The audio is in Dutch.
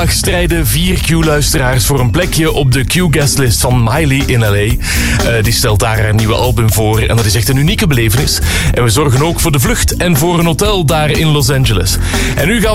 Strijden 4 Q-luisteraars voor een plekje op de Q-guestlist van Miley in L.A. Die stelt daar haar nieuwe album voor en dat is echt een unieke belevenis. En we zorgen ook voor de vlucht en voor een hotel daar in Los Angeles. En nu gaan